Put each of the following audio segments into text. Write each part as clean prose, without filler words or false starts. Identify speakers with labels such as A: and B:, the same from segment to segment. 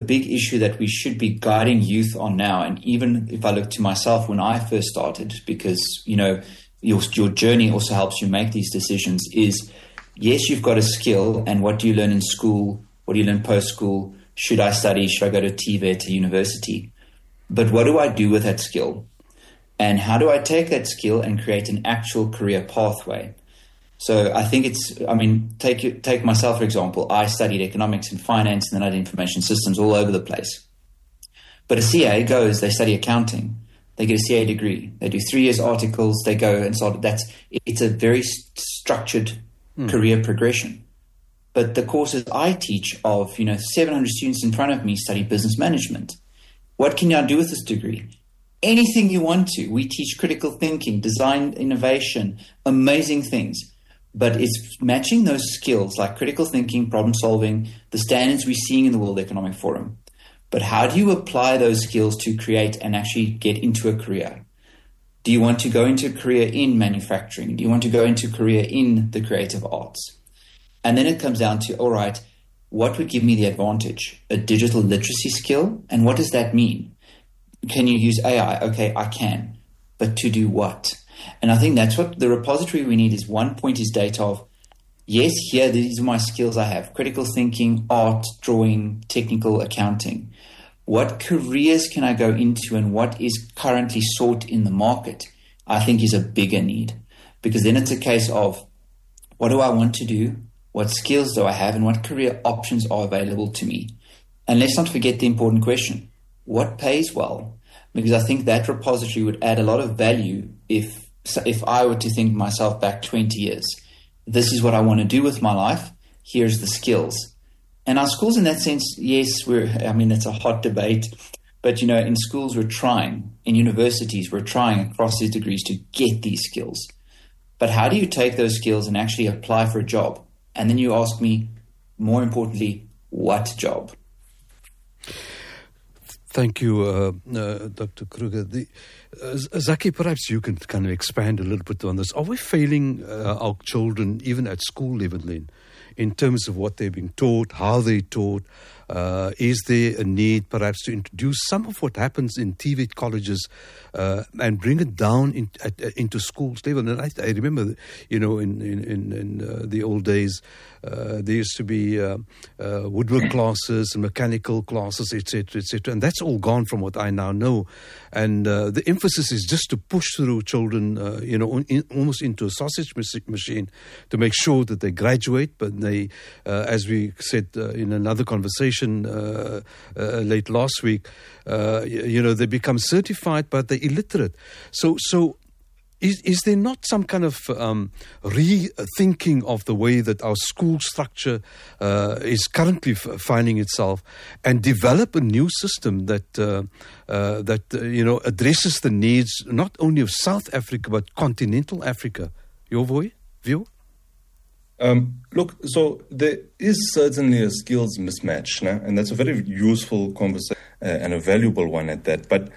A: big issue that we should be guiding youth on now. And even if I look to myself when I first started, because, your journey also helps you make these decisions, is yes, you've got a skill, and what do you learn in school? What do you learn post-school? Should I study? Should I go to TVET, to university? But what do I do with that skill? And how do I take that skill and create an actual career pathway? So I think take myself, for example. I studied economics and finance, and then I did information systems all over the place. But a CA goes, they study accounting. They get a CA degree. They do 3 years articles. They go and start. It's a very structured career progression. But the courses I teach of, 700 students in front of me study business management. What can I do with this degree? Anything you want to. We teach critical thinking, design, innovation, amazing things. But it's matching those skills like critical thinking, problem solving, the standards we're seeing in the World Economic Forum. But how do you apply those skills to create and actually get into a career? Do you want to go into a career in manufacturing? Do you want to go into a career in the creative arts? And then it comes down to, all right, what would give me the advantage? A digital literacy skill? And what does that mean? Can you use AI? Okay, I can. But to do what? And I think that's what the repository we need is. One point is data of, yes, here, these are my skills I have. Critical thinking, art, drawing, technical accounting. What careers can I go into and what is currently sought in the market, I think is a bigger need. Because then it's a case of, what do I want to do? What skills do I have? And what career options are available to me? And let's not forget the important question. What pays well? Because I think that repository would add a lot of value if I were to think myself back 20 years. This is what I want to do with my life. Here's the skills. And our schools in that sense, yes, it's a hot debate. But, in schools we're trying. In universities we're trying across these degrees to get these skills. But how do you take those skills and actually apply for a job? And then you ask me, more importantly, what job?
B: Thank you, Dr. Kruger. Zaki, perhaps you can kind of expand a little bit on this. Are we failing our children, even at school level, in terms of what they're being taught, how they're taught? Is there a need perhaps to introduce some of what happens in TVET colleges and bring it down into schools level? And I remember, in the old days, there used to be woodwork classes and mechanical classes, etc., etc. And that's all gone from what I now know. And the emphasis is just to push through children, almost into a sausage machine to make sure that they graduate. But they, as we said in another conversation late last week, they become certified, but they're illiterate. So is there not some kind of rethinking of the way that our school structure is currently finding itself, and develop a new system that addresses the needs not only of South Africa but continental Africa? Your view?
C: Look, so there is certainly a skills mismatch, and that's a very useful conversation and a valuable one at that. But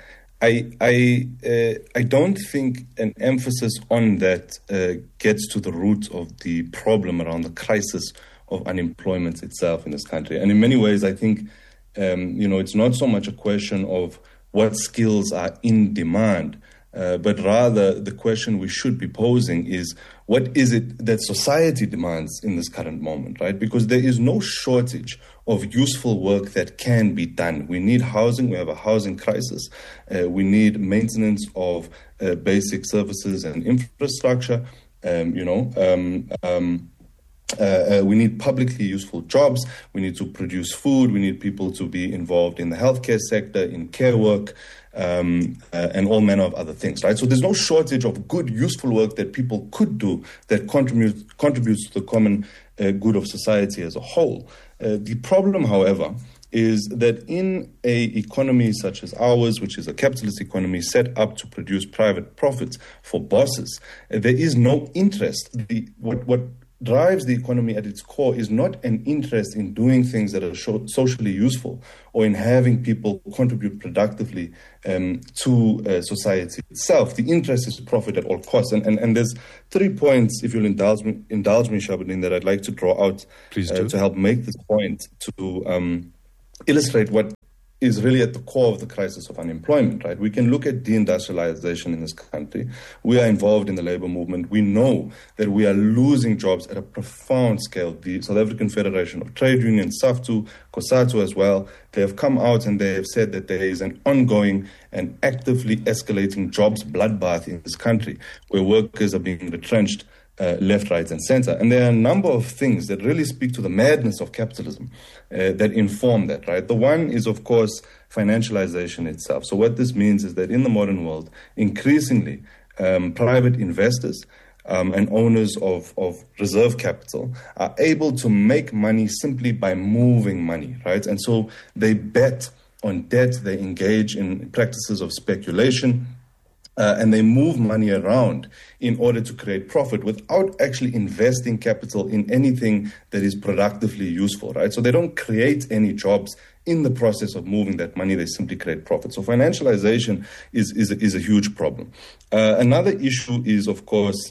C: I don't think an emphasis on that gets to the root of the problem around the crisis of unemployment itself in this country. And in many ways, I think it's not so much a question of what skills are in demand, but rather the question we should be posing is, what is it that society demands in this current moment, right? Because there is no shortage of useful work that can be done. We need housing. We have a housing crisis. We need maintenance of basic services and infrastructure. We need publicly useful jobs. We need to produce food. We need people to be involved in the healthcare sector, in care work, and all manner of other things, right? So there's no shortage of good, useful work that people could do that contributes to the common good of society as a whole. The problem, however, is that in a economy such as ours, which is a capitalist economy set up to produce private profits for bosses, there is no interest. What drives the economy at its core is not an interest in doing things that are socially useful or in having people contribute productively to society itself. The interest is profit at all costs. And there's 3 points, if you'll indulge me, Shabuddin, that I'd like to draw out to help make this point to illustrate what is really at the core of the crisis of unemployment, right? We can look at deindustrialization in this country. We are involved in the labor movement. We know that we are losing jobs at a profound scale. The South African Federation of Trade Unions, SAFTU, COSATU as well, they have come out and they have said that there is an ongoing and actively escalating jobs bloodbath in this country where workers are being retrenched left, right, and center. And there are a number of things that really speak to the madness of capitalism that inform that, right? The one is, of course, financialization itself. So what this means is that in the modern world, increasingly, private investors and owners of reserve capital are able to make money simply by moving money, right? And so they bet on debt, they engage in practices of speculation, and they move money around in order to create profit without actually investing capital in anything that is productively useful, right? So they don't create any jobs in the process of moving that money. They simply create profit. So financialization is a huge problem. Another issue is, of course,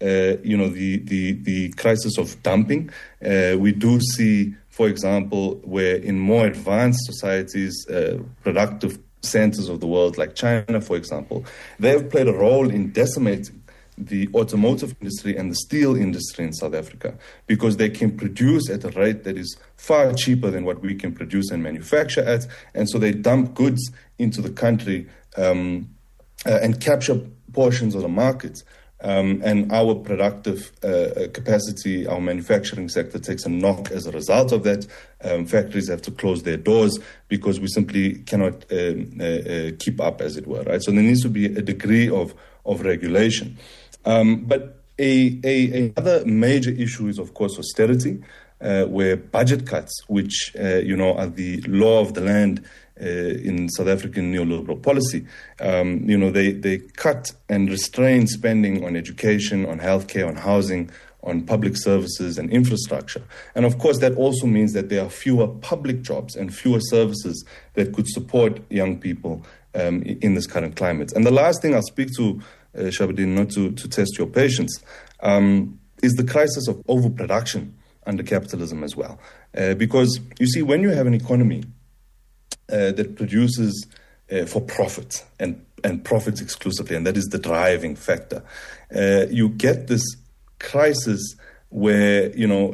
C: the crisis of dumping. We do see, for example, where in more advanced societies, productive centers of the world, like China, for example, they have played a role in decimating the automotive industry and the steel industry in South Africa because they can produce at a rate that is far cheaper than what we can produce and manufacture at. And so they dump goods into the country and capture portions of the market. And our productive capacity, our manufacturing sector takes a knock as a result of that. Factories have to close their doors because we simply cannot keep up, as it were, right? So there needs to be a degree of regulation. But another major issue is, of course, austerity, where budget cuts, which, are the law of the land, in South African neoliberal policy, they cut and restrain spending on education, on healthcare, on housing, on public services and infrastructure. And of course, that also means that there are fewer public jobs and fewer services that could support young people in this current climate. And the last thing I'll speak to, Shabadin, not to test your patience, is the crisis of overproduction under capitalism as well. Because, you see, when you have an economy that produces for profit and profits exclusively, and that is the driving factor, you get this crisis where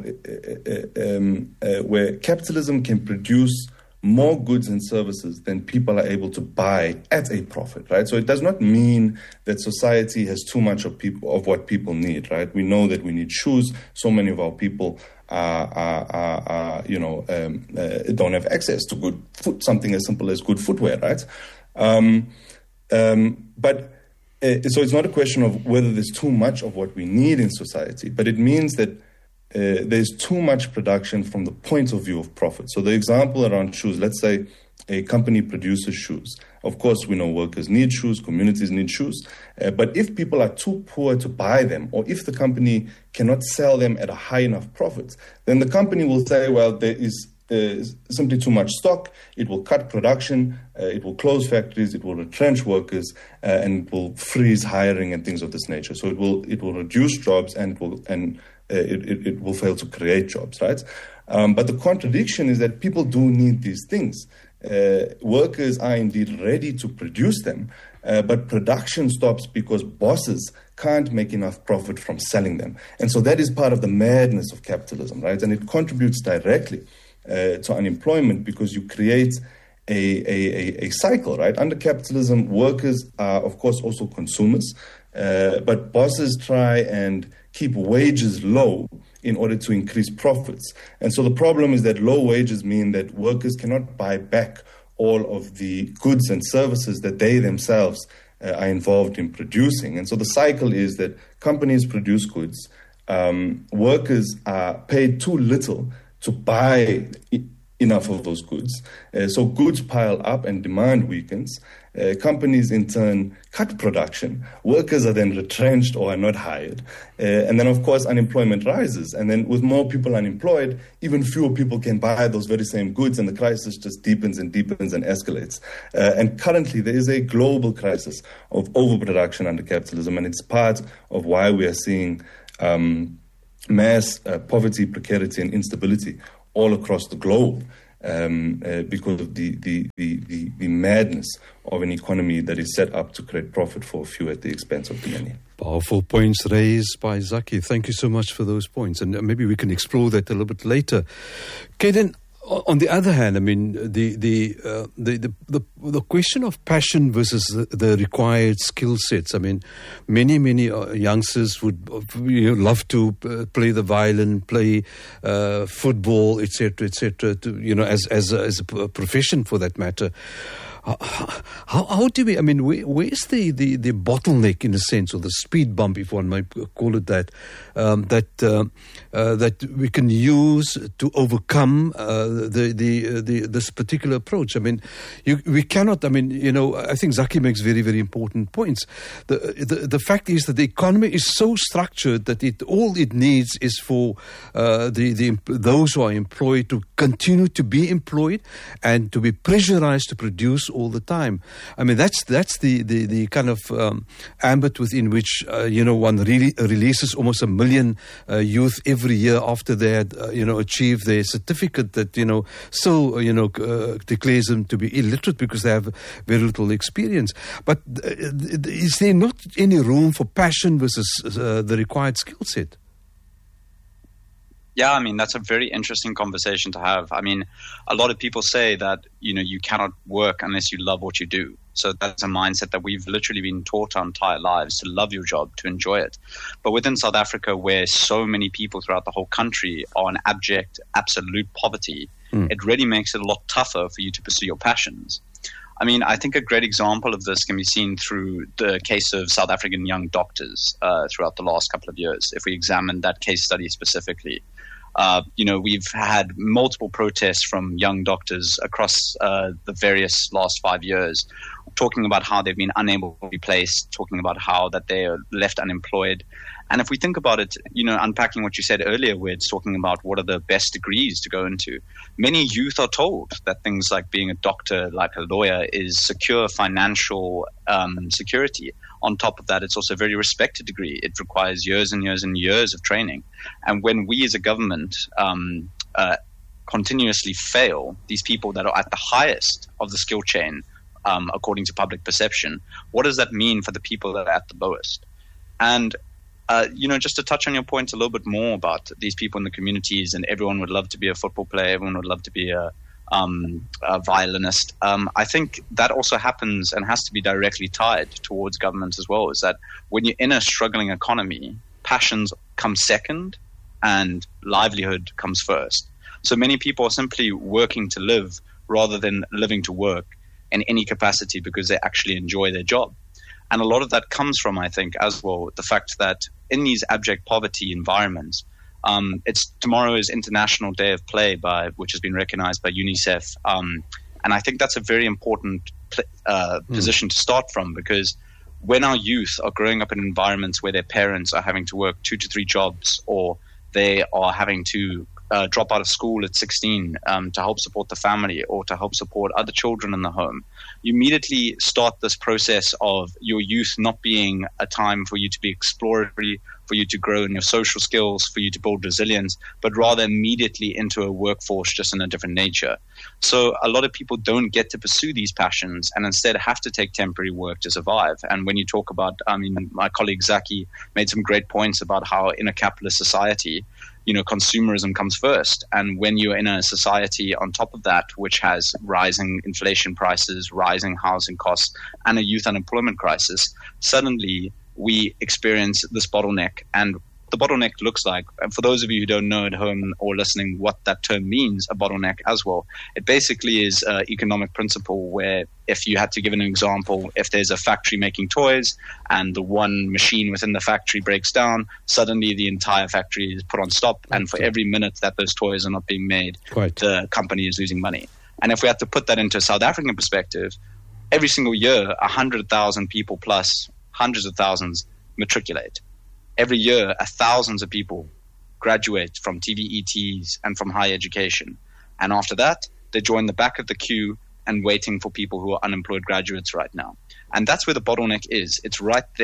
C: where capitalism can produce more goods and services than people are able to buy at a profit, right? So it does not mean that society has too much of what people need, right? We know that we need shoes. So many of our people don't have access to good food, something as simple as good footwear, right? So it's not a question of whether there's too much of what we need in society, but it means that there's too much production from the point of view of profit. So the example around shoes, let's say a company produces shoes. Of course, we know workers need shoes, communities need shoes. But if people are too poor to buy them, or if the company cannot sell them at a high enough profit, then the company will say, well, there is simply too much stock. It will cut production, it will close factories, it will retrench workers, and it will freeze hiring and things of this nature. So it will reduce jobs and it will fail to create jobs, right? But the contradiction is that people do need these things. Workers are indeed ready to produce them, but production stops because bosses can't make enough profit from selling them. And so that is part of the madness of capitalism, right? And it contributes directly to unemployment because you create a cycle, right? Under capitalism, workers are, of course, also consumers, but bosses try and keep wages low in order to increase profits. And so the problem is that low wages mean that workers cannot buy back all of the goods and services that they themselves are involved in producing. And so the cycle is that companies produce goods, workers are paid too little to buy enough of those goods. So goods pile up and demand weakens. Companies in turn cut production. Workers are then retrenched or are not hired. And then, of course, unemployment rises. And then with more people unemployed, even fewer people can buy those very same goods, and the crisis just deepens and deepens and escalates. And currently, there is a global crisis of overproduction under capitalism, and it's part of why we are seeing mass poverty, precarity, and instability all across the globe. because of the madness of an economy that is set up to create profit for a few at the expense of the many.
B: Powerful points raised by Zaki. Thank you so much for those points. And maybe we can explore that a little bit later. Okay, then, on the other hand, I mean, the question of passion versus the required skill sets. I mean, many youngsters would love to play the violin, play football, etc., as a profession for that matter. How do we? I mean, where's the bottleneck in a sense, or the speed bump, if one might call it that, that we can use to overcome this particular approach? I mean, we cannot. I mean, I think Zaki makes very, very important points. The fact is that the economy is so structured that all it needs is for those who are employed to continue to be employed and to be pressurized to produce all the time. I mean, that's the kind of ambit within which one really releases almost 1 million youth every year after they had achieve their certificate that still declares them to be illiterate because they have very little experience. But is there not any room for passion versus the required skill set?
D: Yeah, I mean, that's a very interesting conversation to have. I mean, a lot of people say that, you cannot work unless you love what you do. So that's a mindset that we've literally been taught our entire lives, to love your job, to enjoy it. But within South Africa, where so many people throughout the whole country are in abject, absolute poverty, it really makes it a lot tougher for you to pursue your passions. I mean, I think a great example of this can be seen through the case of South African young doctors throughout the last couple of years, if we examine that case study specifically. We've had multiple protests from young doctors across the various last 5 years, talking about how they've been unable to be placed, talking about how that they are left unemployed. And if we think about it, unpacking what you said earlier, where it's talking about what are the best degrees to go into, many youth are told that things like being a doctor, like a lawyer, is secure financial security. On top of that, it's also a very respected degree. It requires years and years and years of training. And when we as a government continuously fail these people that are at the highest of the skill chain, according to public perception, what does that mean for the people that are at the lowest? And just to touch on your point a little bit more about these people in the communities, and everyone would love to be a football player, everyone would love to be a violinist. I think that also happens and has to be directly tied towards government as well, is that when you're in a struggling economy, passions come second and livelihood comes first. So many people are simply working to live rather than living to work in any capacity because they actually enjoy their job. And a lot of that comes from, I think, as well, the fact that in these abject poverty environments, tomorrow is International Day of Play, which has been recognized by UNICEF. And I think that's a very important position to start from, because when our youth are growing up in environments where their parents are having to work 2 to 3 jobs, or they are having to drop out of school at 16 to help support the family or to help support other children in the home, you immediately start this process of your youth not being a time for you to be exploratory, for you to grow in your social skills, for you to build resilience, but rather immediately into a workforce just in a different nature. So a lot of people don't get to pursue these passions and instead have to take temporary work to survive. And when you talk about, my colleague Zaki made some great points about how in a capitalist society, consumerism comes first. And when you're in a society on top of that, which has rising inflation prices, rising housing costs, and a youth unemployment crisis, suddenly we experience this bottleneck. And the bottleneck looks like, and for those of you who don't know at home or listening what that term means, a bottleneck as well, it basically is an economic principle where, if you had to give an example, if there's a factory making toys and the one machine within the factory breaks down, suddenly the entire factory is put on stop. And for every minute that those toys are not being made, the company is losing money. And if we had to put that into a South African perspective, every single year, 100,000 people plus hundreds of thousands matriculate. Every year, thousands of people graduate from TVETs and from higher education. And after that, they join the back of the queue and waiting for people who are unemployed graduates right now. And that's where the bottleneck is. It's right there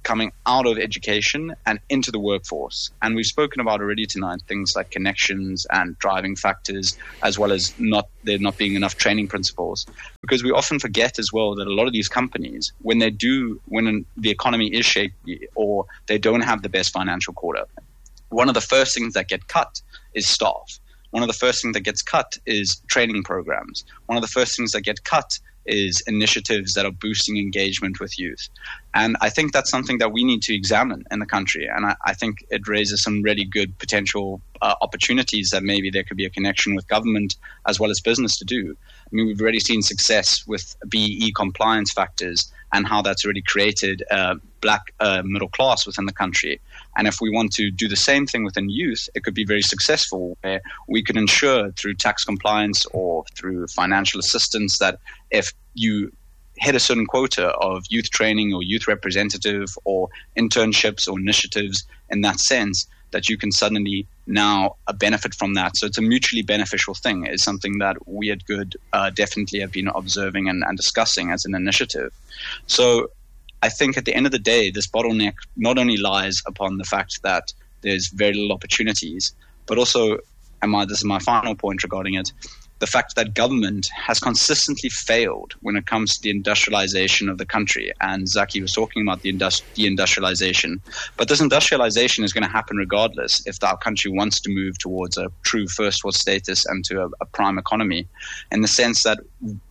D: coming out of education and into the workforce. And we've spoken about already tonight things like connections and driving factors, as well as there not being enough training principles. Because we often forget as well that a lot of these companies, when the economy is shaky or they don't have the best financial quarter, one of the first things that get cut is staff. One of the first things that gets cut is training programs. One of the first things that get cut is initiatives that are boosting engagement with youth. And I think that's something that we need to examine in the country. And I think it raises some really good potential opportunities that maybe there could be a connection with government as well as business to do. I mean, we've already seen success with BEE compliance factors and how that's already created a black middle class within the country. And if we want to do the same thing within youth, it could be very successful, where we could ensure through tax compliance or through financial assistance that if you hit a certain quota of youth training or youth representative or internships or initiatives in that sense, that you can suddenly now benefit from that. So it's a mutually beneficial thing. It's something that we at Good definitely have been observing and discussing as an initiative. So I think at the end of the day, this bottleneck not only lies upon the fact that there's very little opportunities, but also, this is my final point regarding it, the fact that government has consistently failed when it comes to the industrialization of the country. And Zaki was talking about the industrialization. But this industrialization is going to happen regardless if our country wants to move towards a true first world status and to a prime economy, in the sense that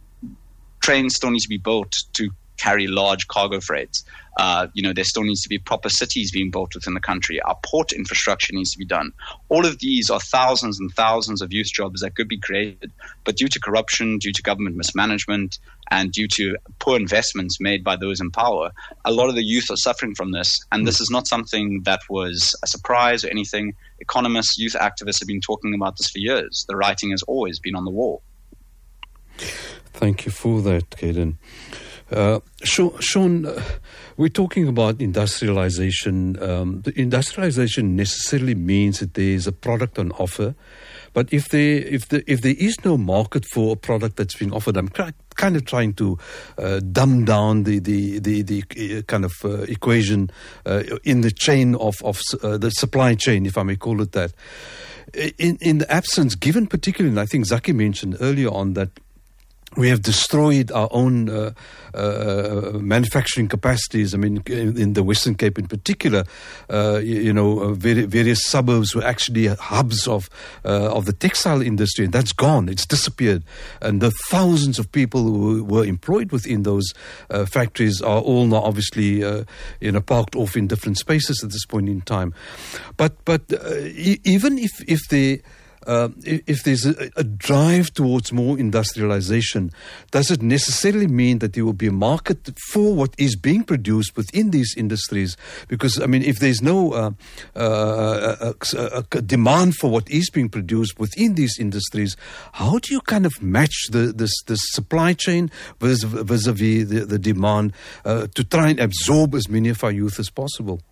D: trains still need to be built to carry large cargo freights. There still needs to be proper cities being built within the country. Our port infrastructure needs to be done. All of these are thousands and thousands of youth jobs that could be created, but due to corruption, due to government mismanagement, and due to poor investments made by those in power, a lot of the youth are suffering from this. And this is not something that was a surprise or anything. Economists, youth activists have been talking about this for years. The writing has always been on the wall.
B: Thank you for that, Caden. Sean, we're talking about industrialization. The industrialization necessarily means that there is a product on offer, but if there is no market for a product that's being offered, I'm kind of trying to dumb down the kind of equation in the chain of the supply chain, if I may call it that. In the absence, given particularly, and I think Zaki mentioned earlier on that we have destroyed our own manufacturing capacities. I mean, in the Western Cape in particular, various suburbs were actually hubs of the textile industry, and that's gone. It's disappeared. And the thousands of people who were employed within those factories are all now obviously parked off in different spaces at this point in time. But even if there's a drive towards more industrialization, does it necessarily mean that there will be a market for what is being produced within these industries? Because, I mean, if there's no demand for what is being produced within these industries, how do you kind of match the supply chain vis-a-vis the demand to try and absorb as many of our youth as possible?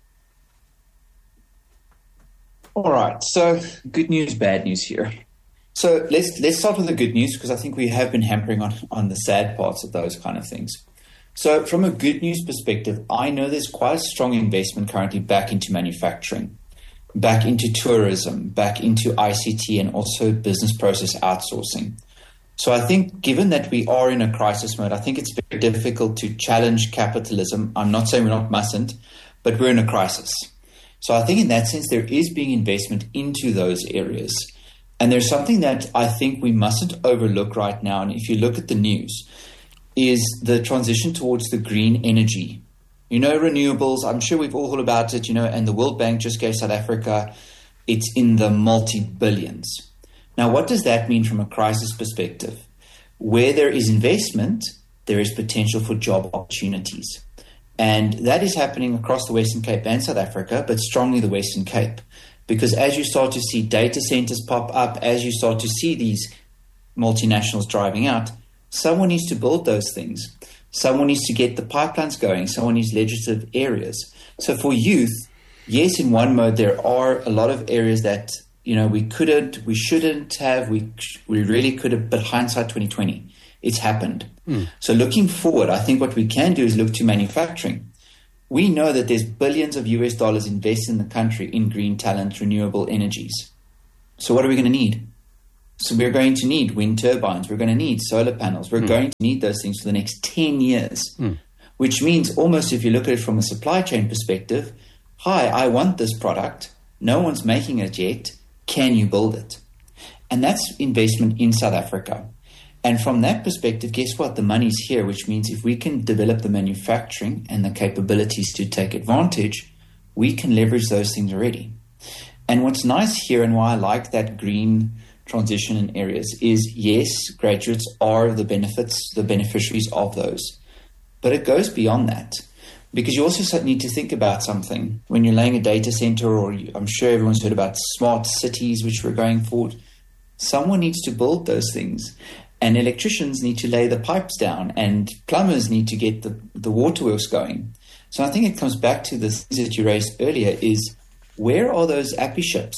A: All right, so good news, bad news here. So let's start with the good news, because I think we have been hampering on the sad parts of those kind of things. So from a good news perspective, I know there's quite a strong investment currently back into manufacturing, back into tourism, back into ICT, and also business process outsourcing. So I think given that we are in a crisis mode, I think it's very difficult to challenge capitalism. I'm not saying we mustn't, but we're in a crisis. So I think in that sense, there is being investment into those areas. And there's something that I think we mustn't overlook right now. And if you look at the news, is the transition towards the green energy. Renewables, I'm sure we've all heard about it, and the World Bank just gave South Africa, it's in the multi-billions. Now, what does that mean from a crisis perspective? Where there is investment, there is potential for job opportunities. And that is happening across the Western Cape and South Africa, but strongly the Western Cape. Because as you start to see data centers pop up, as you start to see these multinationals driving out, someone needs to build those things. Someone needs to get the pipelines going. Someone needs legislative areas. So for youth, yes, in one mode, there are a lot of areas that, we shouldn't have, we really could have, but hindsight 2020. It's happened. So looking forward, I think what we can do is look to manufacturing. We know that there's billions of US dollars invested in the country in green talent, renewable energies. So what are we going to need? So we're going to need wind turbines. We're going to need solar panels. We're going to need those things for the next 10 years, which means almost if you look at it from a supply chain perspective, hi, I want this product. No one's making it yet. Can you build it? And that's investment in South Africa. And from that perspective, guess what? The money's here, which means if we can develop the manufacturing and the capabilities to take advantage, we can leverage those things already. And what's nice here and why I like that green transition in areas is, yes, graduates are the beneficiaries of those. But it goes beyond that, because you also need to think about something. When you're laying a data center, or I'm sure everyone's heard about smart cities, which we're going forward, someone needs to build those things. And electricians need to lay the pipes down, and plumbers need to get the waterworks going. So I think it comes back to the things that you raised earlier is, where are those appy ships?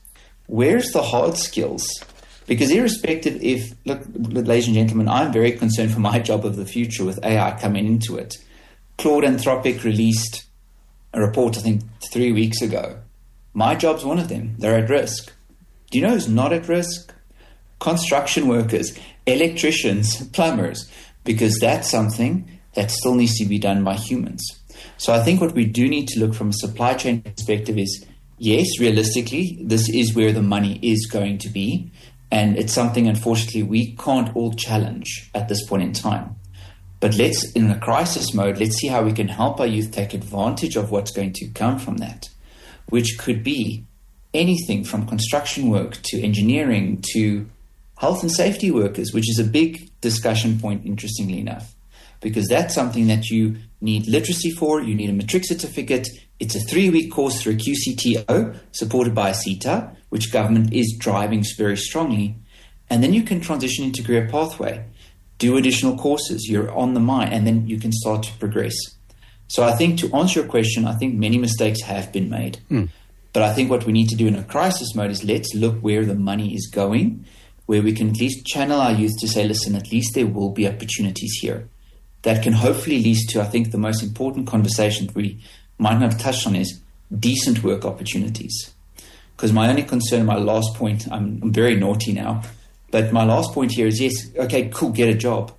A: Where's the hard skills? Because irrespective if, look, ladies and gentlemen, I'm very concerned for my job of the future with AI coming into it. Claude Anthropic released a report, I think, 3 weeks ago. My job's one of them. They're at risk. Do you know who's not at risk? Construction workers, electricians, plumbers, because that's something that still needs to be done by humans. So I think what we do need to look from a supply chain perspective is, yes, realistically, this is where the money is going to be. And it's something, unfortunately, we can't all challenge at this point in time. But let's, in a crisis mode, let's see how we can help our youth take advantage of what's going to come from that, which could be anything from construction work to engineering to health and safety workers, which is a big discussion point, interestingly enough, because that's something that you need literacy for. You need a matric certificate. It's a 3-week course through a QCTO supported by a CETA, which government is driving very strongly. And then you can transition into career pathway, do additional courses. You're on the mind, and then you can start to progress. So I think to answer your question, I think many mistakes have been made. But I think what we need to do in a crisis mode is let's look where the money is going, where we can at least channel our youth to say, listen, at least there will be opportunities here. That can hopefully lead to, I think, the most important conversation we might not have touched on is decent work opportunities. Because my only concern, my last point, I'm very naughty now, but my last point here is, yes, okay, cool, get a job.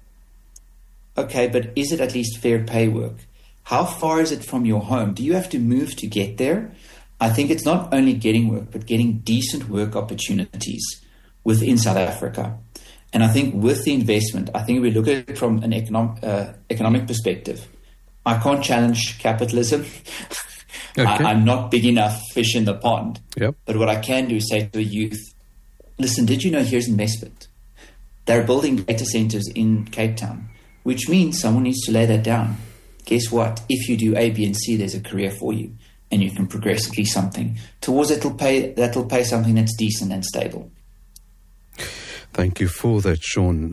A: Okay, but is it at least fair pay work? How far is it from your home? Do you have to move to get there? I think it's not only getting work, but getting decent work opportunities within South Africa. And I think with the investment, I think we look at it from an economic perspective. I can't challenge capitalism. Okay. I'm not big enough fish in the pond.
B: Yep.
A: But what I can do is say to the youth, listen, did you know here's investment? They're building data centers in Cape Town, which means someone needs to lay that down. Guess what? If you do A, B, and C, there's a career for you, and you can progress at least something towards it. That'll pay something that's decent and stable.
B: Thank you for that, Sean.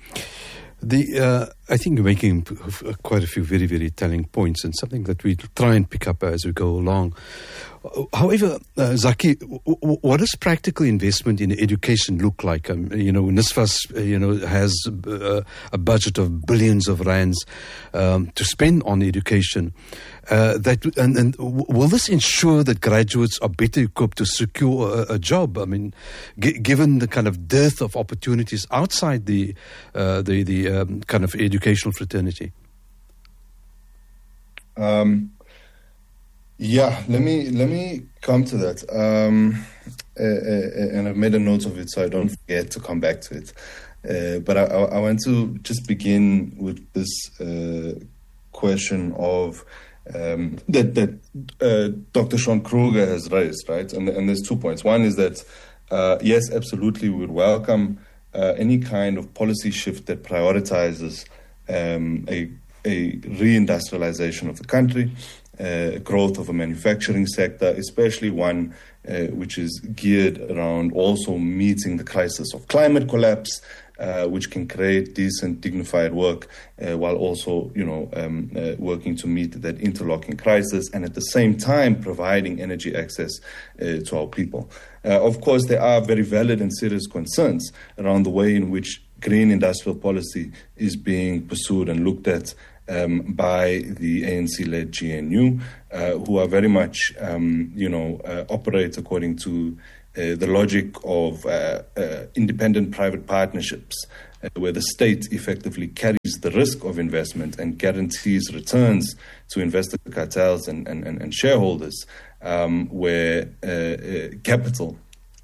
B: I think you're making quite a few very, very telling points, and something that we try and pick up as we go along. However, Zaki, what does practical investment in education look like? NSFAS, has a budget of billions of rands to spend on education. And will this ensure that graduates are better equipped to secure a job? I mean, given the kind of dearth of opportunities outside the kind of educational fraternity.
C: Yeah, let me come to that. And I've made a note of it so I don't forget to come back to it. But I want to just begin with this question of that Dr. Sean Kruger has raised, right? And there's 2 points. One is that, yes, absolutely, we would welcome any kind of policy shift that prioritizes a reindustrialization of the country, growth of a manufacturing sector, especially one which is geared around also meeting the crisis of climate collapse, which can create decent, dignified work while also, working to meet that interlocking crisis and at the same time providing energy access to our people. Of course, there are very valid and serious concerns around the way in which green industrial policy is being pursued and looked at by the ANC-led GNU, who are very much, operate according to the logic of independent private partnerships, where the state effectively carries the risk of investment and guarantees returns to investor cartels and shareholders, where capital,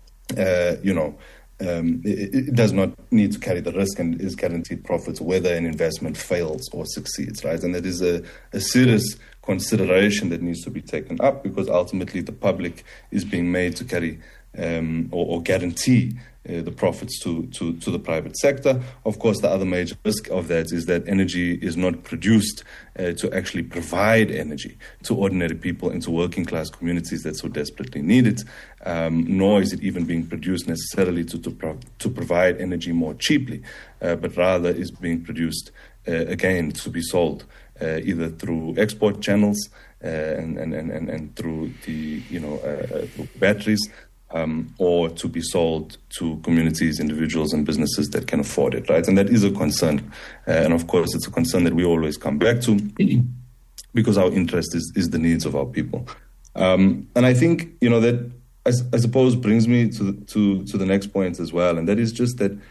C: it does not need to carry the risk and is guaranteed profits whether an investment fails or succeeds, right? And that is a serious consideration that needs to be taken up, because ultimately the public is being made to carry or guarantee the profits to the private sector. Of course, the other major risk of that is that energy is not produced to actually provide energy to ordinary people and to working class communities that so desperately need it, nor is it even being produced necessarily to provide energy more cheaply, but rather is being produced again to be sold either through export channels and through the through batteries. Or to be sold to communities, individuals, and businesses that can afford it, right? And that is a concern. And of course, it's a concern that we always come back to, because our interest is the needs of our people. And I think, that I suppose brings me to the next point as well. And that is just that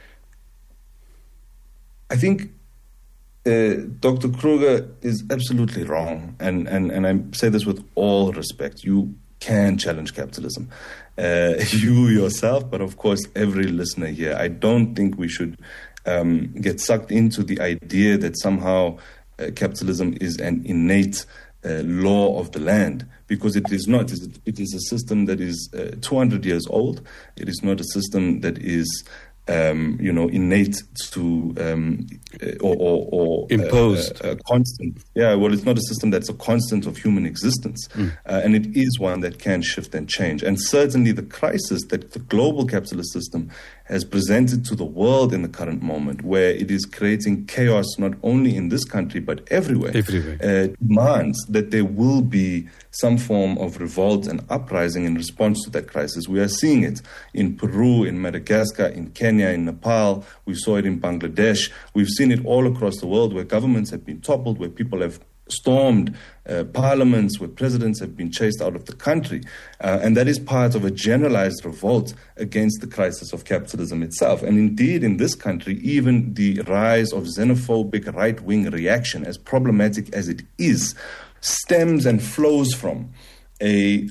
C: I think Dr. Kruger is absolutely wrong. And I say this with all respect. You can challenge capitalism. You yourself, but of course every listener here. I don't think we should get sucked into the idea that somehow capitalism is an innate law of the land, because it is not. It is a system that is 200 years old. It is not a system that is innate to or
B: imposed,
C: constant. Yeah, well, it's not a system that's a constant of human existence, and it is one that can shift and change. And certainly, the crisis that the global capitalist system has presented to the world in the current moment, where it is creating chaos not only in this country but everywhere, demands that there will be some form of revolt and uprising in response to that crisis. We are seeing it in Peru, in Madagascar, in Kenya, in Nepal. We saw it in Bangladesh. We've seen it all across the world, where governments have been toppled, where people have stormed parliaments, where presidents have been chased out of the country. And that is part of a generalized revolt against the crisis of capitalism itself. And indeed, in this country, even the rise of xenophobic right-wing reaction, as problematic as it is, stems and flows from a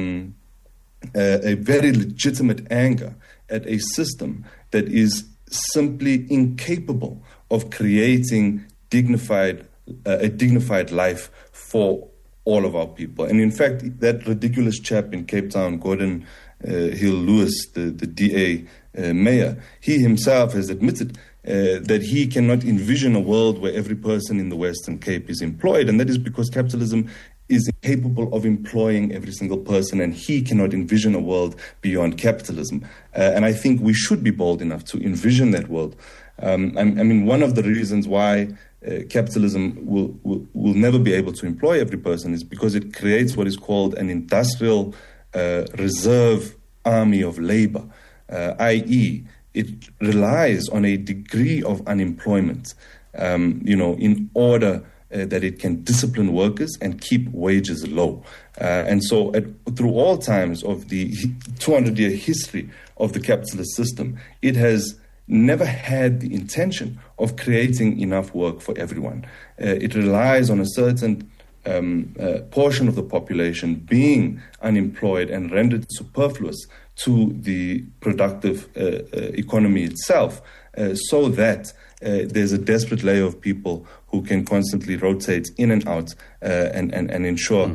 C: very legitimate anger at a system that is simply incapable of creating a dignified life for all of our people. And in fact, that ridiculous chap in Cape Town, Gordon Hill-Lewis, the DA mayor, he himself has admitted that he cannot envision a world where every person in the Western Cape is employed, and that is because capitalism is incapable of employing every single person, and he cannot envision a world beyond capitalism. And I think we should be bold enough to envision that world. I mean, one of the reasons why capitalism will never be able to employ every person is because it creates what is called an industrial reserve army of labor, i.e., it relies on a degree of unemployment, in order that it can discipline workers and keep wages low. And so through all times of the 200-year history of the capitalist system, it has never had the intention of creating enough work for everyone. It relies on a certain portion of the population being unemployed and rendered superfluous to the productive economy itself, so that there's a desperate layer of people who can constantly rotate in and out and ensure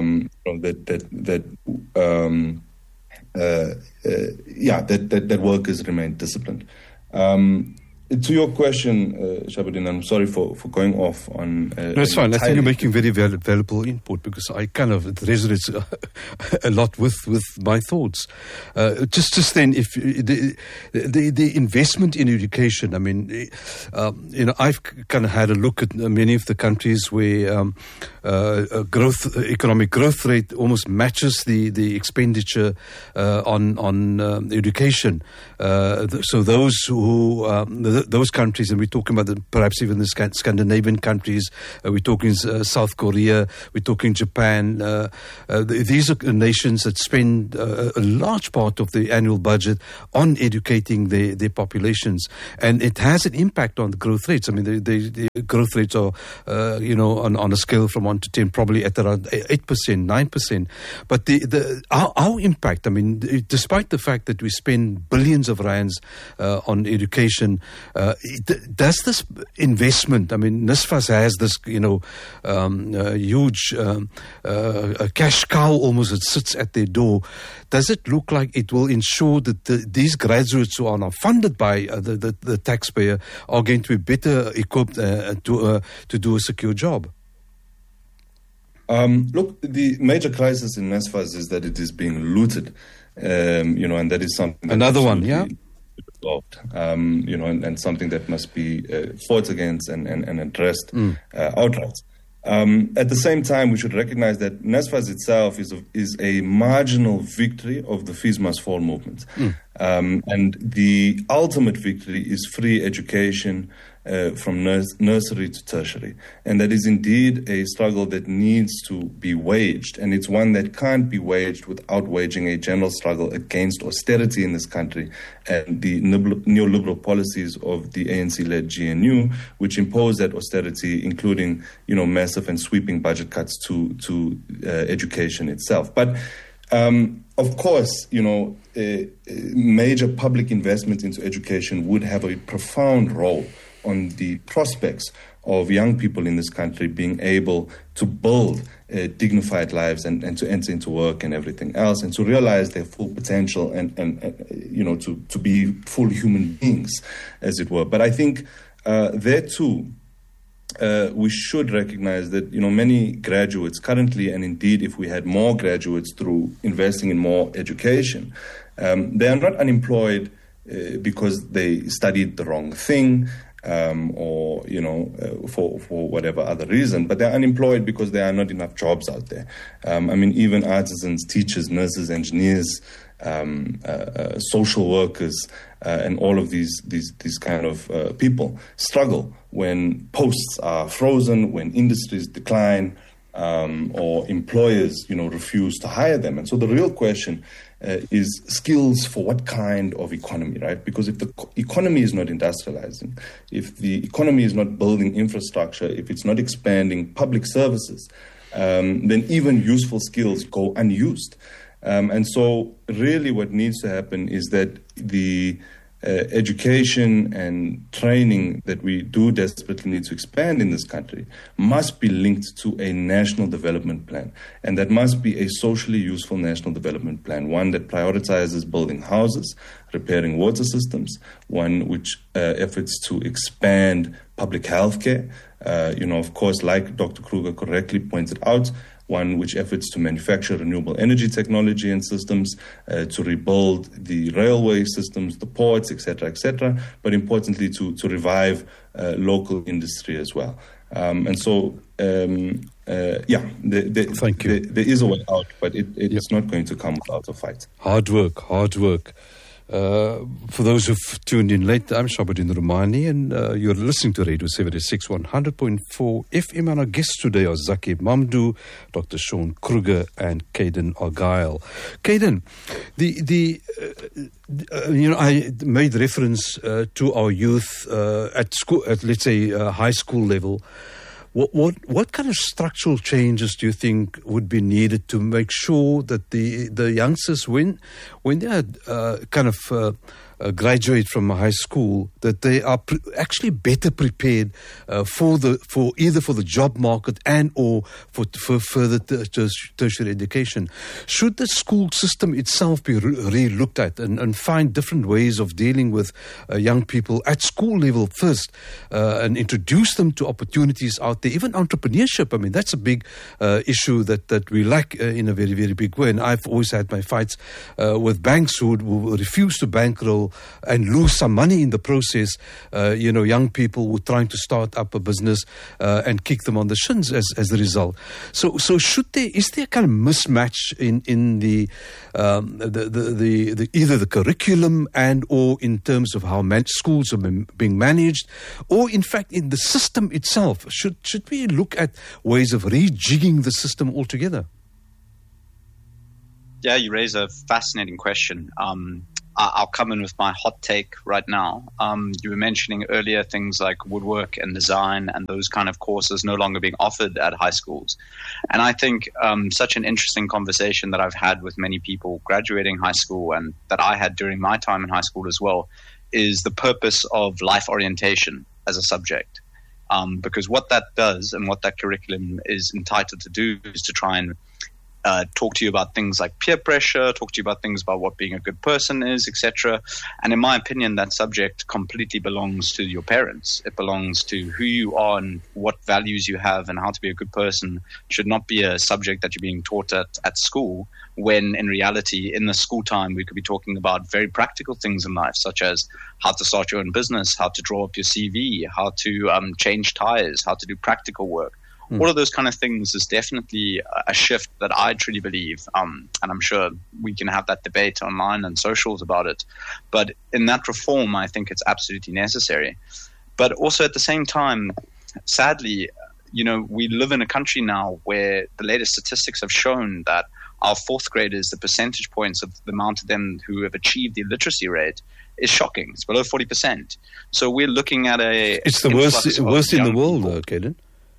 C: that workers remain disciplined. To your question, Shahabuddin, I'm sorry for going off on...
B: no, it's fine. I think you're making very valuable input, because it resonates a lot with my thoughts. Just then, if the investment in education, I mean, I've kind of had a look at many of the countries where economic growth rate almost matches the expenditure on education. So those those countries, and we're talking about perhaps even the Scandinavian countries, we're talking South Korea, we're talking Japan. These are nations that spend a large part of the annual budget on educating their populations, and it has an impact on the growth rates. I mean, the growth rates are, on a scale from 1 to 10, probably at around 8%, 9%. But our impact, I mean, despite the fact that we spend billions of rands on education, does this investment, I mean, NSFAS has this, huge cash cow almost that sits at their door. Does it look like it will ensure that these graduates who are now funded by the taxpayer are going to be better equipped to do a secure job?
C: Look, the major crisis in NSFAS is that it is being looted, and that is something.
B: Another one, yeah.
C: Resolved, and something that must be fought against and addressed outright. At the same time, we should recognize that NSFAS itself is a marginal victory of the Fees Must Fall movement. And the ultimate victory is free education from nursery to tertiary. And that is indeed a struggle that needs to be waged. And it's one that can't be waged without waging a general struggle against austerity in this country and the neoliberal policies of the ANC-led GNU, which impose that austerity, including, massive and sweeping budget cuts to education itself. But of course, major public investment into education would have a profound role on the prospects of young people in this country being able to build dignified lives and to enter into work and everything else, and to realize their full potential and to be full human beings, as it were. But I think there too, we should recognize that many graduates currently, and indeed if we had more graduates through investing in more education, they are not unemployed because they studied the wrong thing, or for whatever other reason, but they're unemployed because there are not enough jobs out there. Even artisans, teachers, nurses, engineers, social workers, and all of these kind of people struggle when posts are frozen, when industries decline, or employers, refuse to hire them. And so the real question is skills for what kind of economy, right? Because if the economy is not industrializing, if the economy is not building infrastructure, if it's not expanding public services, then even useful skills go unused. And so really what needs to happen is that the education and training that we do desperately need to expand in this country must be linked to a national development plan. And that must be a socially useful national development plan, one that prioritizes building houses, repairing water systems, one which efforts to expand public health care. Of course, like Dr. Kruger correctly pointed out, one which efforts to manufacture renewable energy technology and systems, to rebuild the railway systems, the ports, etc., but importantly to revive local industry as well. Thank you. There is a way out, but it's not going to come without a fight.
B: Hard work. For those who've tuned in late, I'm Shabuddin Romani, and you're listening to Radio 76 100.4 FM. And our guests today are Zaki Mamdou, Dr. Sean Kruger, and Caden Argyle. Caden, I made reference to our youth at school, at let's say high school level. What kind of structural changes do you think would be needed to make sure that the youngsters, when they are graduate from high school, that they are actually better prepared for either the job market and or for further tertiary education? Should the school system itself be re-looked at and find different ways of dealing with young people at school level first, and introduce them to opportunities out there, even entrepreneurship? I mean, that's a big issue that we lack in a very, very big way. And I've always had my fights with banks who refuse to bankroll people and lose some money in the process. Young people who are trying to start up a business and kick them on the shins as the result. So is there a kind of mismatch in the either the curriculum and or in terms of how schools are being managed, or in fact in the system itself? Should we look at ways of rejigging the system altogether?
D: Yeah, you raise a fascinating question. I'll come in with my hot take right now. You were mentioning earlier things like woodwork and design and those kind of courses no longer being offered at high schools. And I think such an interesting conversation that I've had with many people graduating high school and that I had during my time in high school as well is the purpose of life orientation as a subject. Because what that does and what that curriculum is entitled to do is to try and talk to you about things like peer pressure, talk to you about things about what being a good person is, etc. And in my opinion, that subject completely belongs to your parents. It belongs to who you are and what values you have, and how to be a good person should not be a subject that you're being taught at school, when in reality, in the school time, we could be talking about very practical things in life, such as how to start your own business, how to draw up your CV, how to change tires, how to do practical work. All of those kind of things is definitely a shift that I truly believe, and I'm sure we can have that debate online and socials about it. But in that reform, I think it's absolutely necessary. But also at the same time, sadly, we live in a country now where the latest statistics have shown that our fourth graders, the percentage points of the amount of them who have achieved the literacy rate is shocking. It's below 40%. So we're looking at
B: it's the worst in the world, though, Caden.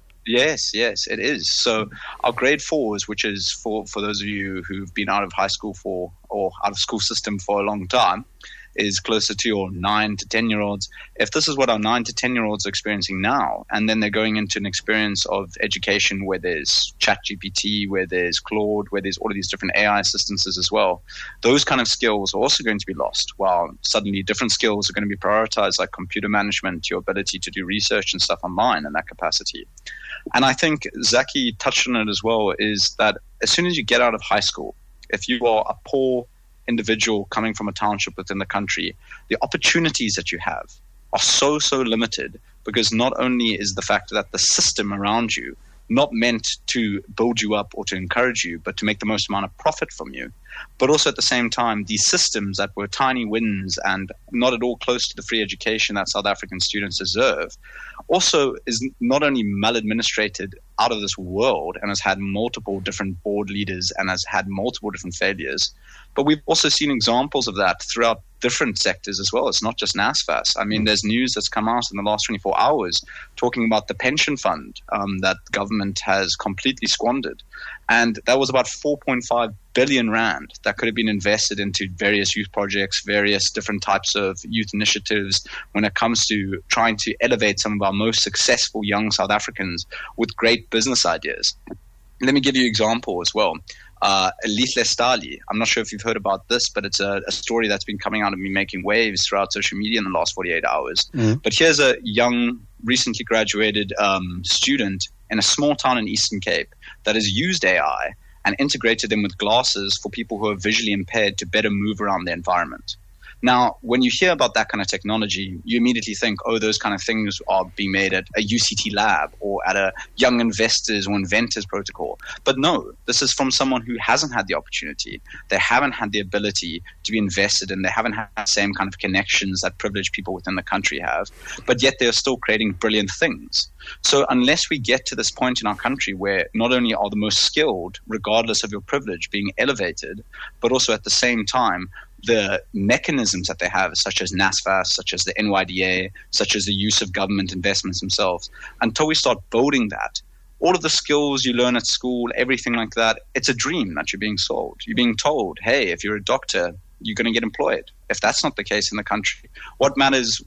D: Yes, it is. So our grade 4s, which is for those of you who've been out of high school or out of school system for a long time, is closer to your 9 to 10-year-olds. If this is what our 9 to 10-year-olds are experiencing now, and then they're going into an experience of education where there's ChatGPT, where there's Claude, where there's all of these different AI assistances as well, those kind of skills are also going to be lost, while suddenly different skills are going to be prioritized, like computer management, your ability to do research and stuff online in that capacity. And I think Zaki touched on it as well, is that as soon as you get out of high school, if you are a poor individual coming from a township within the country, the opportunities that you have are so limited, because not only is the fact that the system around you not meant to build you up or to encourage you, but to make the most amount of profit from you, but also at the same time, these systems that were tiny wins and not at all close to the free education that South African students deserve, also is not only maladministrated out of this world and has had multiple different board leaders and has had multiple different failures, but we've also seen examples of that throughout different sectors as well. It's not just NSFAS. I mean, there's news that's come out in the last 24 hours talking about the pension fund that government has completely squandered. And that was about 4.5 billion rand that could have been invested into various youth projects, various different types of youth initiatives when it comes to trying to elevate some of our most successful young South Africans with great business ideas. Let me give you an example as well. Lihle Stali. I'm not sure if you've heard about this, but it's a story that's been coming out of me making waves throughout social media in the last 48 hours. But here's a young, recently graduated student in a small town in Eastern Cape that has used AI and integrated them with glasses for people who are visually impaired to better move around the environment. Now, when you hear about that kind of technology, you immediately think, oh, those kind of things are being made at a UCT lab or at a Young Investors or Inventors protocol. But no, this is from someone who hasn't had the opportunity. They haven't had the ability to be invested in. They haven't had the same kind of connections that privileged people within the country have. But yet they're still creating brilliant things. So unless we get to this point in our country where not only are the most skilled, regardless of your privilege, being elevated, but also at the same time, the mechanisms that they have, such as NSFAS, such as the NYDA, such as the use of government investments themselves, until we start building that, all of the skills you learn at school, everything like that, it's a dream that you're being sold. You're being told, hey, if you're a doctor, you're going to get employed. If that's not the case in the country, what matters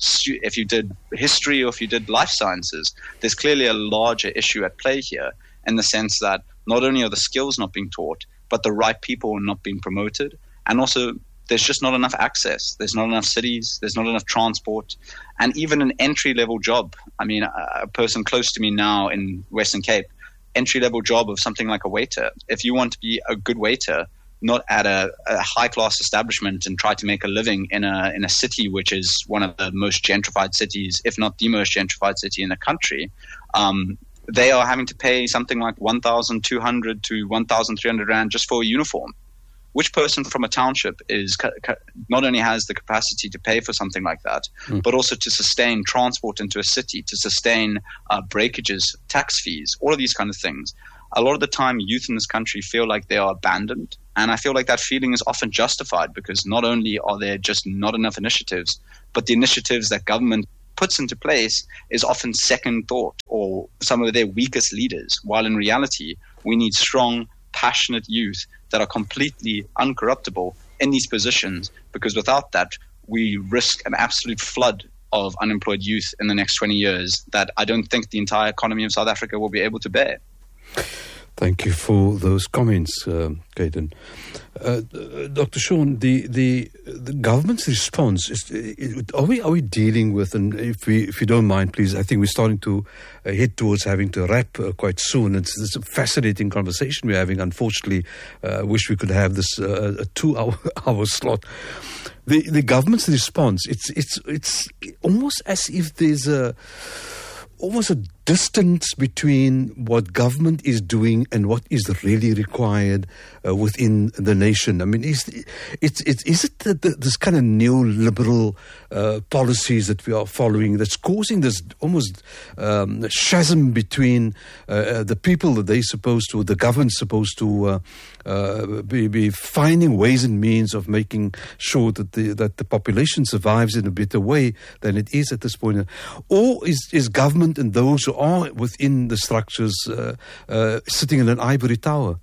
D: if you did history or if you did life sciences? There's clearly a larger issue at play here, in the sense that not only are the skills not being taught, but the right people are not being promoted. And also, there's just not enough access. There's not enough cities. There's not enough transport. And even an entry-level job. I mean, a person close to me now in Western Cape, entry-level job of something like a waiter. If you want to be a good waiter, not at a high-class establishment and try to make a living in a city which is one of the most gentrified cities, if not the most gentrified city in the country, they are having to pay something like 1,200 to 1,300 rand just for a uniform. Which person from a township not only has the capacity to pay for something like that, but also to sustain transport into a city, to sustain breakages, tax fees, all of these kind of things. A lot of the time, youth in this country feel like they are abandoned. And I feel like that feeling is often justified because not only are there just not enough initiatives, but the initiatives that government puts into place is often second thought or some of their weakest leaders, while in reality, we need strong, passionate youth that are completely uncorruptible in these positions, because without that, we risk an absolute flood of unemployed youth in the next 20 years that I don't think the entire economy of South Africa will be able to bear.
B: Thank you for those comments, Caden. Dr. Shaun, the government's response are we dealing with? And if you don't mind, please, I think we're starting to head towards having to wrap quite soon. It's a fascinating conversation we're having. Unfortunately, I wish we could have this a 2-hour slot. The government's response, it's almost as if there's almost a distance between what government is doing and what is really required within the nation. I mean, is it this kind of neoliberal policies that we are following that's causing this almost chasm between the people that they're supposed to, the government's supposed to be finding ways and means of making sure that the population survives in a better way than it is at this point? Or is government and those who are within the structures sitting in an ivory tower?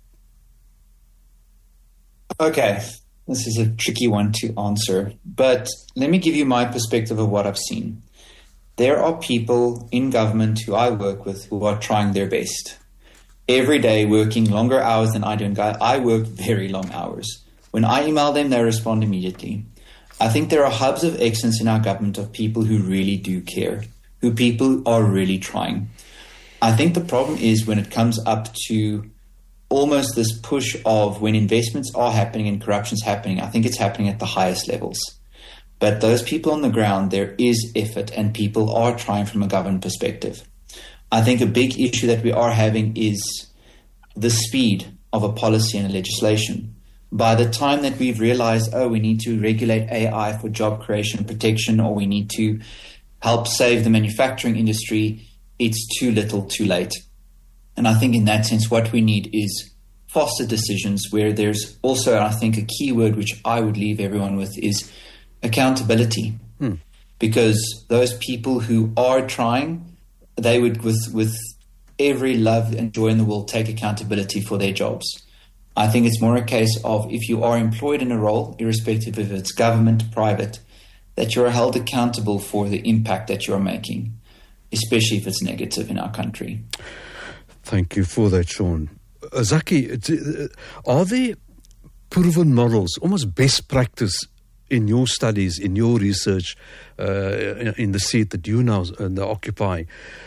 A: Okay, this is a tricky one to answer, but let me give you my perspective of what I've seen. There are people in government who I work with who are trying their best. Every day working longer hours than I do, and I work very long hours. When I email them, they respond immediately. I think there are hubs of excellence in our government of people who really do care, who people are really trying. I think the problem is when it comes up to almost this push of when investments are happening and corruption's happening, I think it's happening at the highest levels. But those people on the ground, there is effort and people are trying from a government perspective. I think a big issue that we are having is the speed of a policy and a legislation. By the time that we've realized, we need to regulate AI for job creation and protection, or we need to help save the manufacturing industry, it's too little, too late. And I think in that sense, what we need is faster decisions where there's also, I think, a key word which I would leave everyone with is accountability. Because those people who are trying, they would, with every love and joy in the world, take accountability for their jobs. I think it's more a case of if you are employed in a role, irrespective if it's government, private, that you're held accountable for the impact that you're making, especially if it's negative in our country.
B: Thank you for that, Shaun. Zaki, are there proven models, almost best practice in your studies, in your research, in the seat that you now occupy,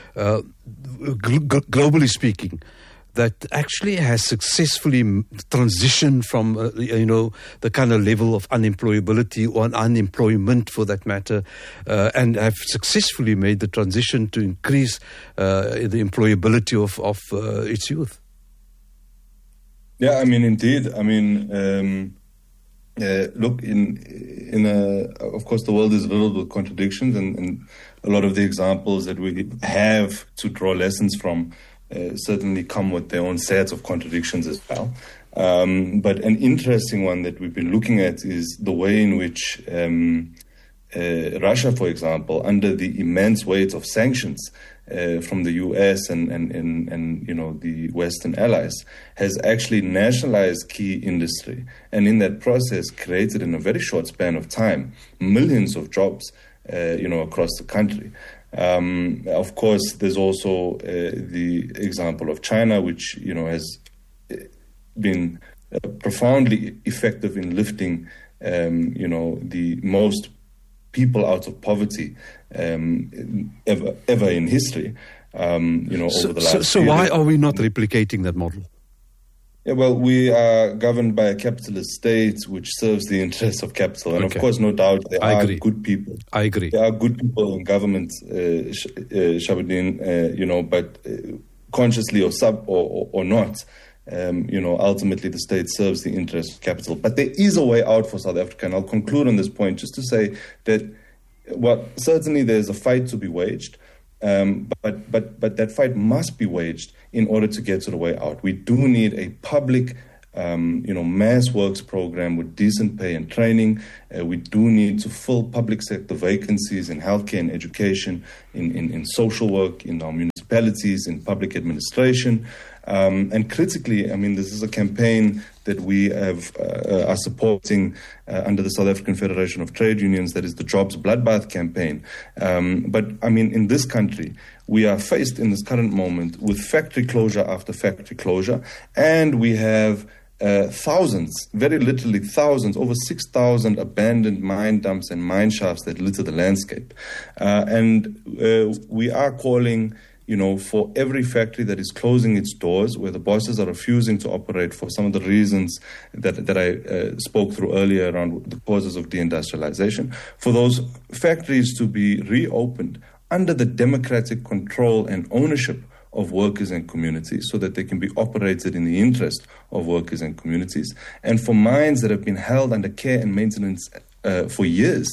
B: globally speaking, that actually has successfully transitioned from, the kind of level of unemployability or unemployment for that matter, and have successfully made the transition to increase the employability of its youth?
C: Yeah, I mean, indeed. I mean, look, of course, the world is riddled with contradictions, and a lot of the examples that we have to draw lessons from certainly come with their own sets of contradictions as well. But an interesting one that we've been looking at is the way in which Russia, for example, under the immense weight of sanctions from the US and the Western allies, has actually nationalized key industry, and in that process created in a very short span of time millions of jobs across the country. Of course, there's also the example of China, which has been profoundly effective in lifting the most people out of poverty ever in history. Over the last
B: so why are we not replicating that model?
C: Yeah, well, we are governed by a capitalist state which serves the interests of capital. And of course, no doubt, there are good people.
B: I agree.
C: There are good people in government, Shahabuddin, but consciously or not, ultimately the state serves the interests of capital. But there is a way out for South Africa. And I'll conclude on this point just to say that, well, certainly there's a fight to be waged. But that fight must be waged in order to get to the way out. We do need a public, mass works program with decent pay and training. We do need to fill public sector vacancies in healthcare and education, in social work, in our municipalities, in public administration. And critically, this is a campaign that we are supporting under the South African Federation of Trade Unions, that is the Jobs Bloodbath campaign. But in this country, we are faced in this current moment with factory closure after factory closure, and we have thousands, very literally thousands, over 6,000 abandoned mine dumps and mine shafts that litter the landscape. And we are calling, for every factory that is closing its doors, where the bosses are refusing to operate for some of the reasons that I spoke through earlier around the causes of deindustrialization, for those factories to be reopened under the democratic control and ownership of workers and communities, so that they can be operated in the interest of workers and communities. And for mines that have been held under care and maintenance for years,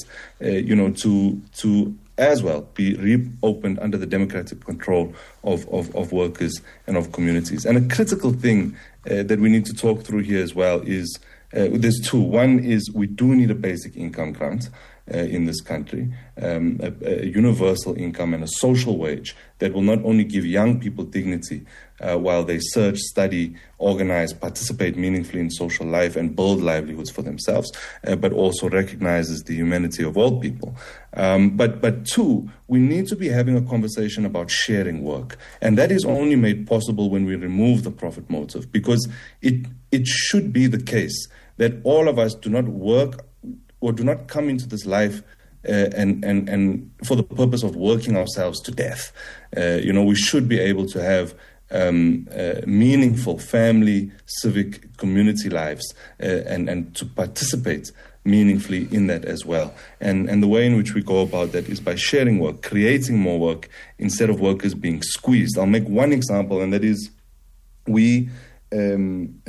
C: to as well be reopened under the democratic control of workers and of communities. And a critical thing that we need to talk through here as well is, there's two. One is we do need a basic income grant in this country, a universal income and a social wage that will not only give young people dignity while they search, study, organize, participate meaningfully in social life and build livelihoods for themselves, but also recognizes the humanity of all people. But two, we need to be having a conversation about sharing work. And that is only made possible when we remove the profit motive, because it should be the case that all of us do not work or do not come into this life and for the purpose of working ourselves to death. We should be able to have meaningful family, civic, community lives and to participate meaningfully in that as well. And the way in which we go about that is by sharing work, creating more work instead of workers being squeezed. I'll make one example, and that is I'm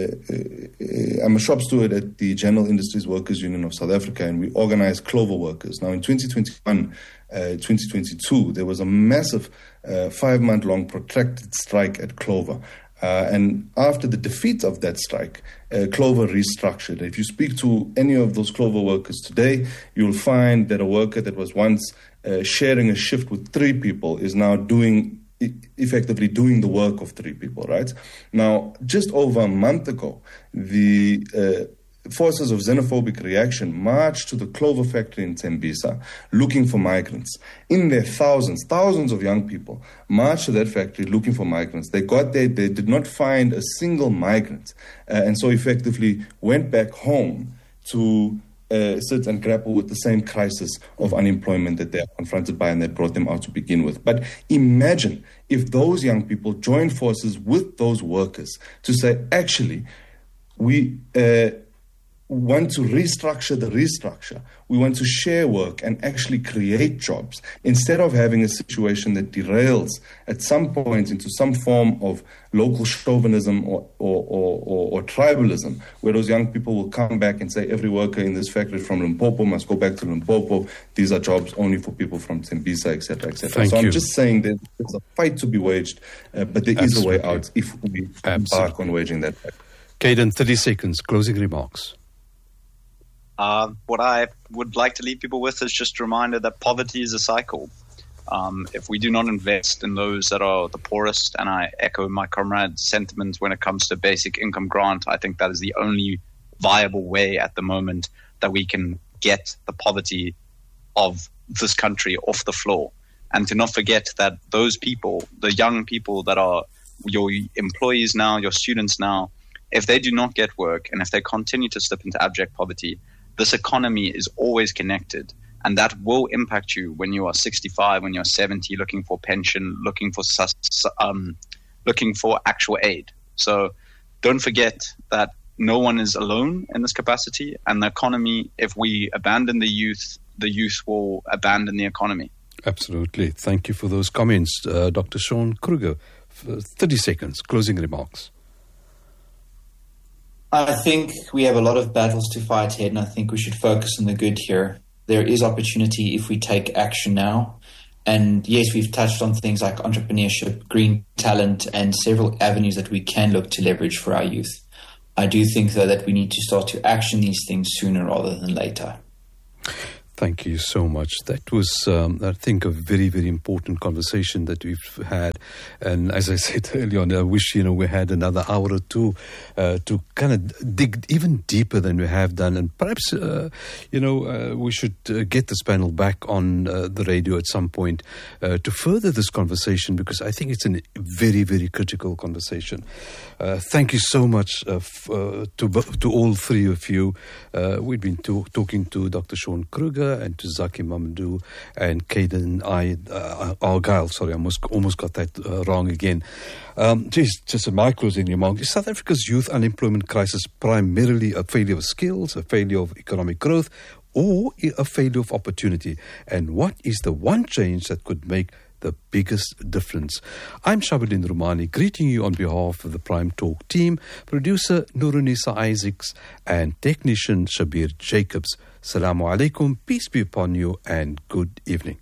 C: a shop steward at the General Industries Workers Union of South Africa, and we organize Clover workers. Now, in 2021, 2022, there was a massive 5-month-long protracted strike at Clover. And after the defeat of that strike, Clover restructured. If you speak to any of those Clover workers today, you'll find that a worker that was once sharing a shift with 3 people is now effectively doing the work of 3 people, right? Now, just over a month ago, the forces of xenophobic reaction marched to the Clover factory in Tembisa looking for migrants. In their thousands of young people marched to that factory looking for migrants. They got there, they did not find a single migrant, and so effectively went back home to sit and grapple with the same crisis of unemployment that they are confronted by and that brought them out to begin with. But imagine if those young people joined forces with those workers to say, actually, we want to restructure the restructure. We want to share work and actually create jobs instead of having a situation that derails at some point into some form of local chauvinism or tribalism, where those young people will come back and say every worker in this factory from Limpopo must go back to Limpopo. These are jobs only for people from Tembisa, etc., etc. So I'm just saying that there's a fight to be waged, but there is a way out if we embark on waging that fight.
B: Caden, 30 seconds, closing remarks.
D: What I would like to leave people with is just a reminder that poverty is a cycle. If we do not invest in those that are the poorest, and I echo my comrade's sentiment when it comes to basic income grant, I think that is the only viable way at the moment that we can get the poverty of this country off the floor. And to not forget that those people, the young people that are your employees now, your students now, if they do not get work and if they continue to slip into abject poverty, this economy is always connected, and that will impact you when you are 65, when you're 70, looking for pension, looking for actual aid. So don't forget that no one is alone in this capacity, and the economy, if we abandon the youth will abandon the economy.
B: Absolutely. Thank you for those comments. Dr. Sean Kruger, 30 seconds, closing remarks.
A: I think we have a lot of battles to fight ahead, and I think we should focus on the good here. There is opportunity if we take action now. And yes, we've touched on things like entrepreneurship, green talent, and several avenues that we can look to leverage for our youth. I do think, though, that we need to start to action these things sooner rather than later.
B: Thank you so much. That was, I think, a very, very important conversation that we've had. And as I said earlier on, I wish, we had another hour or two to kind of dig even deeper than we have done. And perhaps, we should get this panel back on the radio at some point to further this conversation, because I think it's a very, very critical conversation. Thank you so much to all three of you. We've been talking to Dr. Sean Kruger and to Zaki Mamadou and Caden Argyle. Sorry, I almost got that wrong again. Just my closing remark. Is South Africa's youth unemployment crisis primarily a failure of skills, a failure of economic growth, or a failure of opportunity? And what is the one change that could make the biggest difference? I'm Shabuddin Rumani, greeting you on behalf of the Prime Talk team, producer Nurunisa Isaacs, and technician Shabir Jacobs. Assalamu alaikum, peace be upon you, and good evening.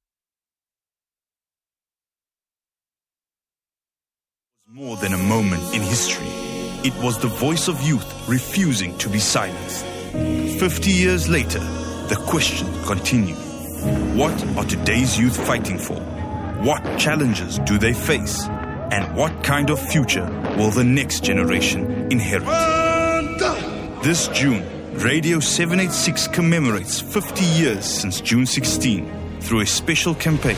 E: More than a moment in history. It was the voice of youth refusing to be silenced. 50 years later, the question continues. What are today's youth fighting for? What challenges do they face? And what kind of future will the next generation inherit? This June, Radio 786 commemorates 50 years since June 16 through a special campaign.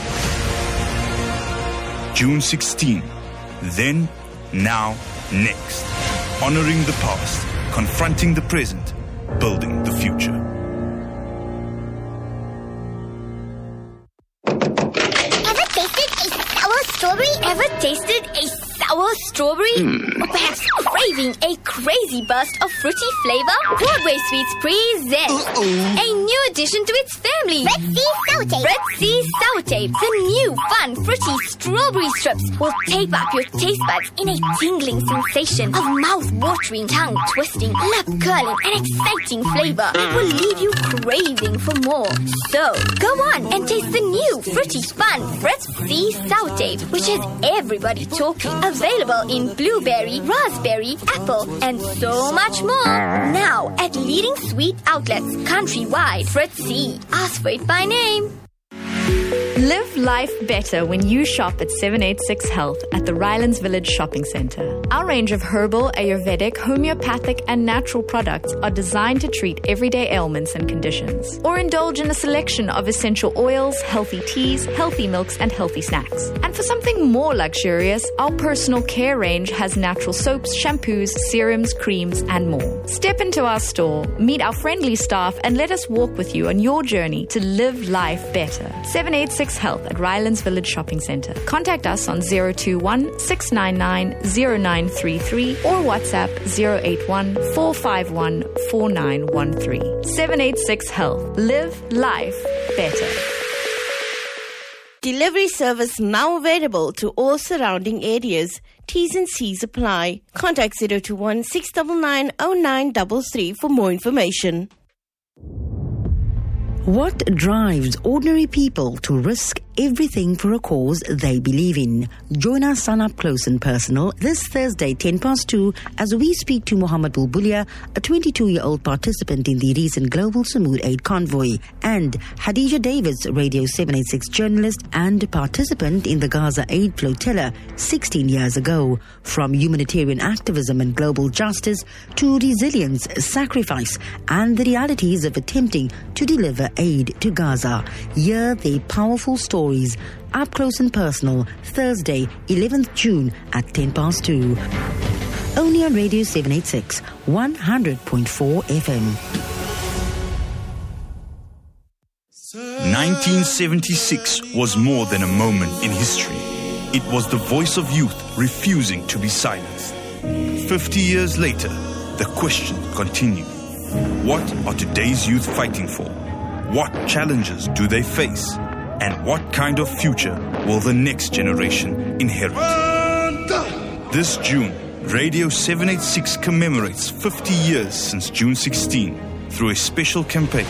E: June 16, then, now, next. Honoring the past, confronting the present, building the future.
F: Ever tasted a sour strawberry? Or perhaps craving a crazy burst of fruity flavor? Broadway Sweets presents a new addition to its family.
G: Red Sea Sour Tape.
F: Red Sea Sour Tape. The new fun fruity strawberry strips will tape up your taste buds in a tingling sensation of mouth-watering, tongue-twisting, lip-curling and exciting flavor that will leave you craving for more. So, go on and taste the new fruity fun Red Sea Sour Tape, which has everybody talking. Available in blueberry, raspberry, apple, and so much more. Now at leading sweet outlets countrywide. Fritz C. Ask for it by name.
H: Live life better when you shop at 786 Health at the Rylands Village Shopping Centre. Our range of herbal, Ayurvedic, homeopathic and natural products are designed to treat everyday ailments and conditions. Or indulge in a selection of essential oils, healthy teas, healthy milks and healthy snacks. And for something more luxurious, our personal care range has natural soaps, shampoos, serums, creams and more. Step into our store, meet our friendly staff and let us walk with you on your journey to live life better. 786 Health at Rylands Village Shopping Centre. Contact us on 021 699 0933 or WhatsApp 081 451 4913. 786 Health. Live life better.
I: Delivery service now available to all surrounding areas. T's and C's apply. Contact 021 699 0933 for more information.
J: What drives ordinary people to risk everything for a cause they believe in? Join us on Up Close and Personal this Thursday, 2:10 as we speak to Mohammed Bulbulia, a 22-year-old participant in the recent Global Samud Aid Convoy, and Hadija Davids, Radio 786 journalist and participant in the Gaza Aid Flotilla 16 years ago. From humanitarian activism and global justice to resilience, sacrifice, and the realities of attempting to deliver aid to Gaza. Hear their powerful stories. Up Close and Personal, Thursday, 11th June at 2:10. Only on Radio 786, 100.4 FM.
E: 1976 was more than a moment in history. It was the voice of youth refusing to be silenced. 50 years later, the question continues. What are today's youth fighting for? What challenges do they face? And what kind of future will the next generation inherit? This June, Radio 786 commemorates 50 years since June 16 through a special campaign.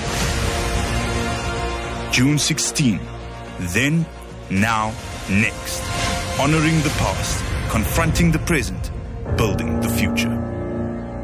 E: June 16, then, now, next. Honoring the past, confronting the present, building the future.